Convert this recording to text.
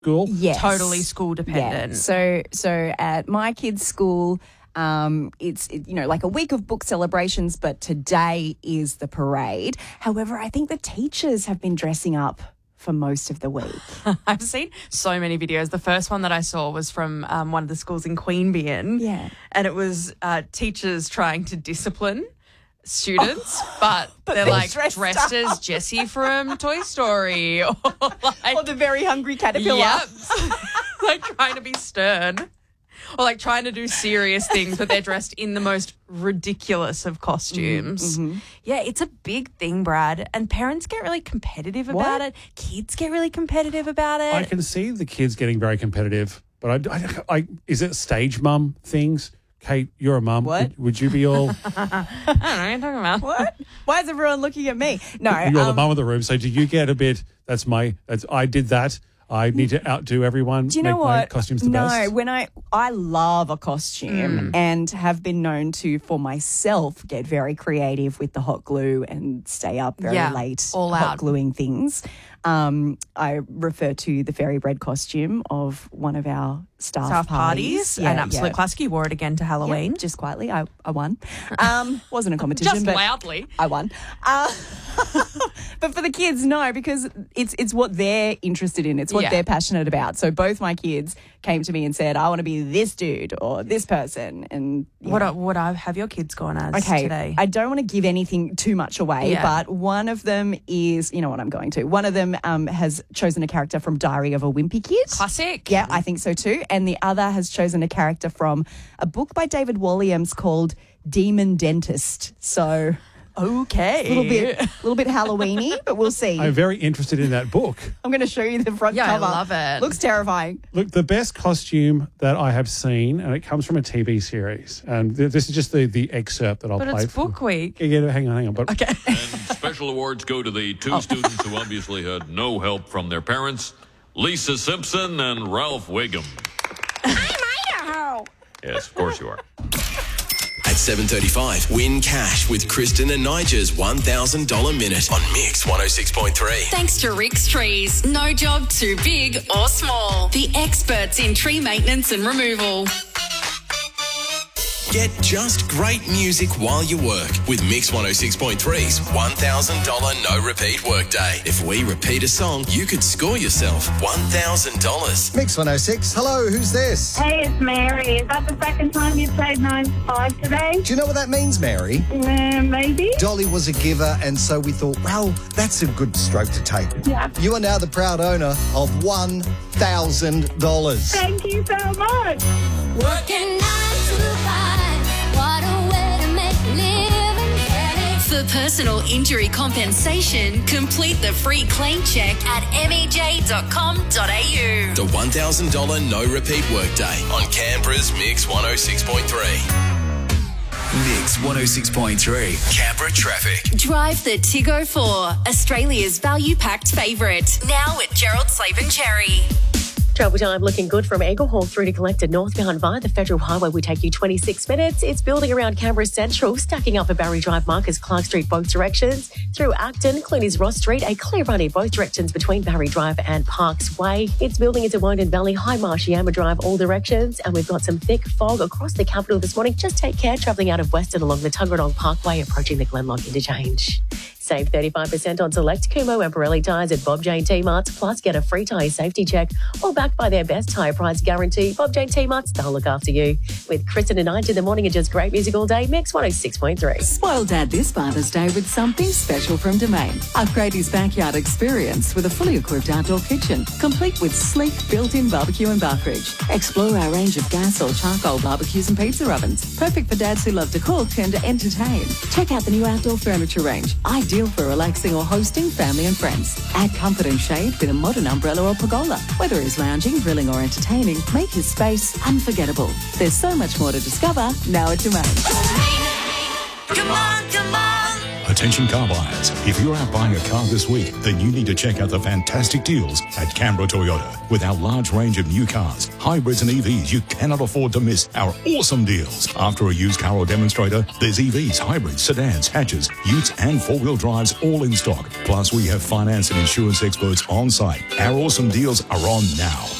school? Yes. Totally school dependent. Yeah. So at my kids' school, it's like a week of book celebrations, but today is the parade. However, I think the teachers have been dressing up for most of the week. I've seen so many videos. The first one that I saw was from one of the schools in Queanbeyan. Yeah. And it was teachers trying to discipline students, but they're like dressed as Jessie from Toy Story or the very hungry caterpillar. Yep. Like trying to be stern. Or like trying to do serious things, but they're dressed in the most ridiculous of costumes. Mm-hmm. Yeah, it's a big thing, Brad. And parents get really competitive about it. Kids get really competitive about it. I can see the kids getting very competitive, but I is it stage mum things? Kate, you're a mum. What? Would you be all... I don't know what you're talking about. What? Why is everyone looking at me? No. You're the mum of the room, so do you get a bit, I did that, I need to outdo everyone. Do you know make my what? costumes the best. No, when I love a costume and have been known to, for myself, get very creative with the hot glue and stay up very late all hot out. gluing things. I refer to the fairy bread costume of one of our staff parties. An absolute classic. You wore it again to Halloween. Yeah, just quietly, I won. Wasn't a competition, Just but loudly. I won. But for the kids, no, because it's what they're interested in. It's what they're passionate about. So both my kids came to me and said, I want to be this dude or this person. And What have your kids gone as today? I don't want to give anything too much away, but one of them is, you know what I'm going to. One of them has chosen a character from Diary of a Wimpy Kid. Classic. Yeah, I think so too. And the other has chosen a character from a book by David Walliams called Demon Dentist. So... Okay. A little bit Halloween-y, but we'll see. I'm very interested in that book. I'm going to show you the front cover. I love it. Looks terrifying. Look, the best costume that I have seen, and it comes from a TV series, and this is just the excerpt that I'll play. But it's book week. Yeah, hang on. But Okay. And special awards go to the two students who obviously had no help from their parents, Lisa Simpson and Ralph Wiggum. I'm Idaho. Yes, of course you are. At 7:35, win cash with Kristen and Nigel's $1,000 minute on Mix 106.3. Thanks to Rick's Trees. No job too big or small. The experts in tree maintenance and removal. Get just great music while you work with Mix 106.3's $1,000 no repeat workday. If we repeat a song, you could score yourself $1,000. Mix 106. Hello, who's this? Hey, it's Mary. Is that the second time you played 9 to 5 today? Do you know what that means, Mary? Maybe. Dolly was a giver, and so we thought, well, that's a good stroke to take. Yeah. You are now the proud owner of $1,000. Thank you so much. Working 9 to 5. What a way to make a living. For personal injury compensation, complete the free claim check at mej.com.au. The $1,000 no repeat workday on Canberra's Mix 106.3. Mix 106.3, Canberra traffic. Drive the Tiggo 4, Australia's value-packed favourite. Now at Gerald Slaven Cherry. Travel time looking good from Eagle Hall through to Collector northbound via the Federal Highway will take you 26 minutes. It's building around Canberra Central, stacking up at Barry Drive, Marcus Clark Street, both directions. Through Acton, Clooney's Ross Street, a clear run in both directions between Barry Drive and Parks Way. It's building into Wongan Valley, High Marciama Drive, all directions. And we've got some thick fog across the capital this morning. Just take care travelling out of Western along the Tuggeranong Parkway, approaching the Glenlock interchange. Save 35% on select Kumo and Pirelli tyres at Bob Jane T-Marts, plus get a free tyre safety check, all backed by their best tyre price guarantee. Bob Jane T-Marts, they'll look after you. With Kristen and Nige in the morning and just great music all day, Mix 106.3. Spoil Dad this Father's Day with something special from Domain. Upgrade his backyard experience with a fully equipped outdoor kitchen, complete with sleek built-in barbecue and barkridge. Explore our range of gas or charcoal barbecues and pizza ovens, perfect for dads who love to cook and entertain. Check out the new outdoor furniture range, ideal for relaxing or hosting family and friends. Add comfort and shade with a modern umbrella or pergola. Whether it's lounging, grilling or entertaining, make his space unforgettable. There's so much more to discover now at Domain. Come on, come on. A Attention car buyers, if you're out buying a car this week, then you need to check out the fantastic deals at Canberra Toyota. With our large range of new cars, hybrids and EVs, you cannot afford to miss our awesome deals. After a used car or demonstrator, there's EVs, hybrids, sedans, hatches, utes and four-wheel drives all in stock. Plus, we have finance and insurance experts on site. Our awesome deals are on now.